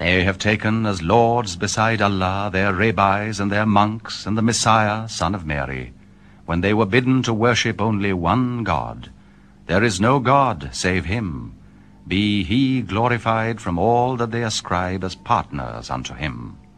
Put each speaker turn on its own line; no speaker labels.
They have taken as lords beside Allah their rabbis and their monks and the Messiah, son of Mary, when they were bidden to worship only one God. There is no God save him. Be he glorified from all that they ascribe as partners unto him.